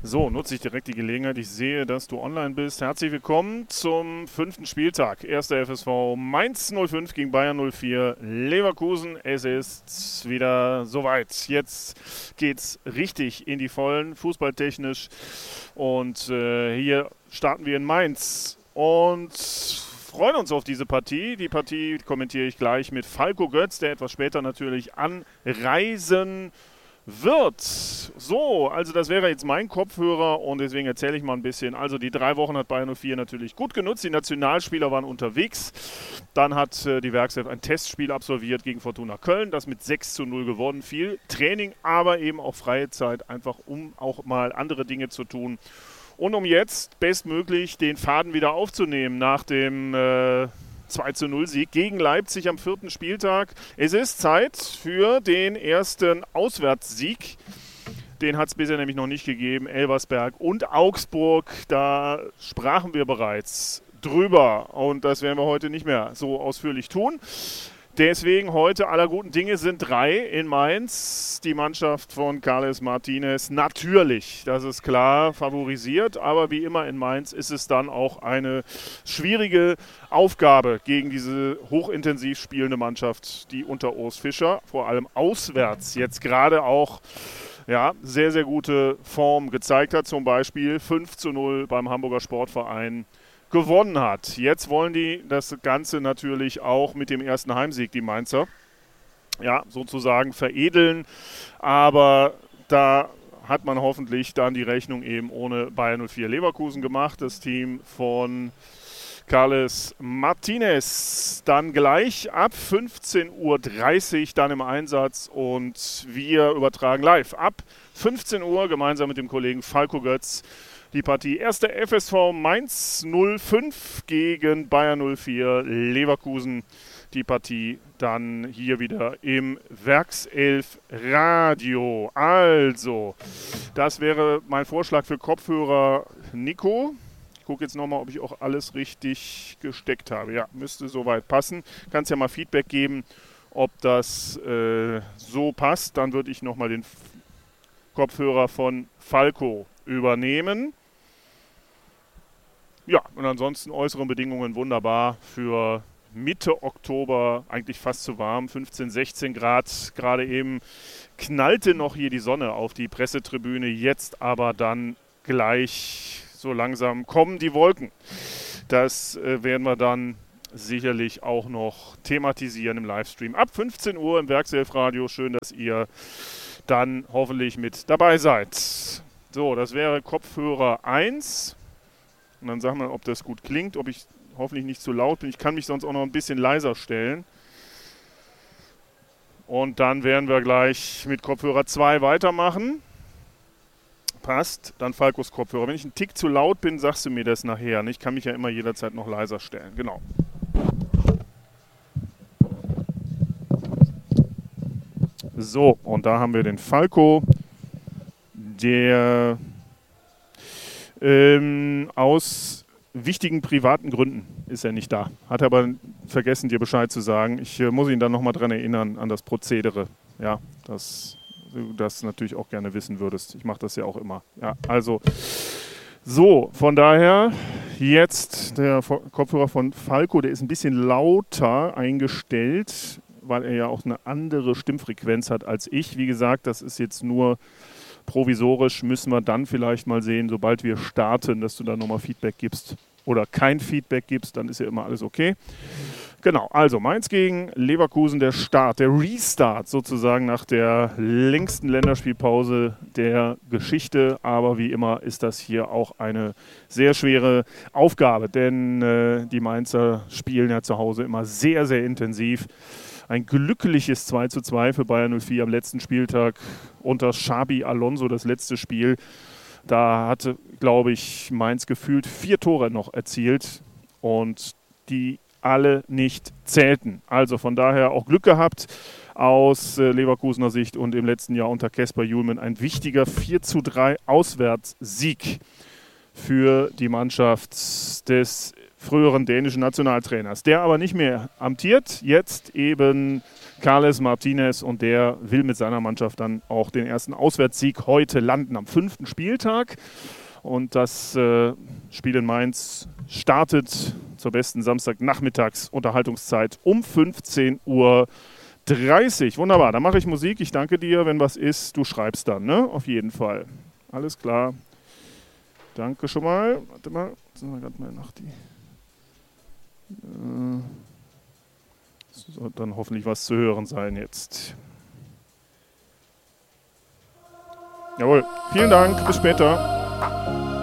So, nutze ich direkt die Gelegenheit. Ich sehe, dass du online bist. Herzlich willkommen zum 5. Spieltag. 1. FSV Mainz 05 gegen Bayern 04 Leverkusen. Es ist wieder soweit. Jetzt geht's richtig in die Vollen, fußballtechnisch. Und hier starten wir in Mainz und freuen uns auf diese Partie. Die Partie kommentiere ich gleich mit Falco Götz, der etwas später natürlich anreisen wird. So, also das wäre jetzt mein Kopfhörer und deswegen erzähle ich mal ein bisschen. Also die 3 Wochen hat Bayern 04 natürlich gut genutzt. Die Nationalspieler waren unterwegs. Dann hat die Werkself ein Testspiel absolviert gegen Fortuna Köln, das mit 6:0 gewonnen. Viel Training, aber eben auch freie Zeit, einfach um auch mal andere Dinge zu tun. Und um jetzt bestmöglich den Faden wieder aufzunehmen nach dem 2:0-Sieg gegen Leipzig am 4. Spieltag. Es ist Zeit für den ersten Auswärtssieg. Den hat es bisher nämlich noch nicht gegeben. Elversberg und Augsburg, da sprachen wir bereits drüber. Und das werden wir heute nicht mehr so ausführlich tun. Deswegen heute aller guten Dinge sind 3 in Mainz. Die Mannschaft von Carles Martinez natürlich, das ist klar, favorisiert. Aber wie immer in Mainz ist es dann auch eine schwierige Aufgabe gegen diese hochintensiv spielende Mannschaft, die unter Urs Fischer vor allem auswärts jetzt gerade auch sehr, sehr gute Form gezeigt hat. Zum Beispiel 5:0 beim Hamburger Sportverein gewonnen hat. Jetzt wollen die das Ganze natürlich auch mit dem ersten Heimsieg, die Mainzer, sozusagen veredeln. Aber da hat man hoffentlich dann die Rechnung eben ohne Bayern 04 Leverkusen gemacht. Das Team von Carles Martinez dann gleich ab 15:30 Uhr dann im Einsatz und wir übertragen live ab 15 Uhr gemeinsam mit dem Kollegen Falco Götz die Partie 1. FSV Mainz 05 gegen Bayern 04 Leverkusen. Die Partie dann hier wieder im Werkself Radio. Also, das wäre mein Vorschlag für Kopfhörer Nico. Ich gucke jetzt nochmal, ob ich auch alles richtig gesteckt habe. Ja, müsste soweit passen. Kannst ja mal Feedback geben, ob das so passt. Dann würde ich nochmal den Kopfhörer von Falco übernehmen. Ja, und ansonsten äußere Bedingungen wunderbar für Mitte Oktober, eigentlich fast zu warm, 15, 16 Grad. Gerade eben knallte noch hier die Sonne auf die Pressetribüne, jetzt aber dann gleich so langsam kommen die Wolken. Das werden wir dann sicherlich auch noch thematisieren im Livestream. Ab 15 Uhr im Werkself-Radio. Schön, dass ihr dann hoffentlich mit dabei seid. So, das wäre Kopfhörer 1. Und dann sagen wir, ob das gut klingt, ob ich hoffentlich nicht zu laut bin. Ich kann mich sonst auch noch ein bisschen leiser stellen. Und dann werden wir gleich mit Kopfhörer 2 weitermachen. Passt. Dann Falcos Kopfhörer. Wenn ich einen Tick zu laut bin, sagst du mir das nachher. Ich kann mich ja immer jederzeit noch leiser stellen. Genau. So, und da haben wir den Falco, der aus wichtigen privaten Gründen ist er nicht da. Hat aber vergessen, dir Bescheid zu sagen. Ich muss ihn dann nochmal dran erinnern an das Prozedere. Ja, dass du das natürlich auch gerne wissen würdest. Ich mache das ja auch immer. Ja, also so, von daher jetzt der Kopfhörer von Falco, der ist ein bisschen lauter eingestellt, weil er ja auch eine andere Stimmfrequenz hat als ich. Wie gesagt, das ist jetzt nur provisorisch, müssen wir dann vielleicht mal sehen, sobald wir starten, dass du da nochmal Feedback gibst oder kein Feedback gibst, dann ist ja immer alles okay. Genau, also Mainz gegen Leverkusen, der Start, der Restart sozusagen nach der längsten Länderspielpause der Geschichte. Aber wie immer ist das hier auch eine sehr schwere Aufgabe, denn die Mainzer spielen ja zu Hause immer sehr, sehr intensiv. Ein glückliches 2:2 für Bayern 04 am letzten Spieltag unter Xabi Alonso, das letzte Spiel. Da hatte, glaube ich, Mainz gefühlt 4 Tore noch erzielt und die alle nicht zählten. Also von daher auch Glück gehabt aus Leverkusener Sicht und im letzten Jahr unter Kasper Hjulmand ein wichtiger 4:3 Auswärtssieg für die Mannschaft des früheren dänischen Nationaltrainers, der aber nicht mehr amtiert, jetzt eben Carles Martinez, und der will mit seiner Mannschaft dann auch den ersten Auswärtssieg heute landen am 5. Spieltag. Und das Spiel in Mainz startet zur besten Samstagnachmittags-Unterhaltungszeit um 15:30 Uhr. Wunderbar, dann mache ich Musik. Ich danke dir. Wenn was ist, du schreibst dann, ne? Auf jeden Fall. Alles klar. Danke schon mal. Warte mal, sollen wir gerade mal nach die... soll dann hoffentlich was zu hören sein jetzt. Jawohl, vielen Dank, bis später.